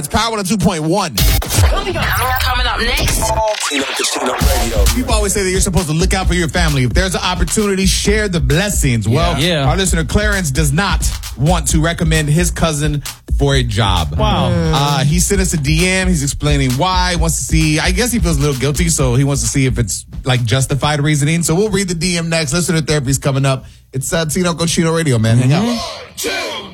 It's Power 2.1. Coming up next. Tino Casino Radio. People always say that you're supposed to look out for your family. If there's an opportunity, share the blessings. Well, our listener Clarence does not want to recommend his cousin for a job. Wow. He sent us a DM. He's explaining why. Wants to see. I guess he feels a little guilty, so he wants to see if it's like justified reasoning. So we'll read the DM next. Listener therapy's coming up. It's Tino Cochino Radio, man. Hang out. 1, 2.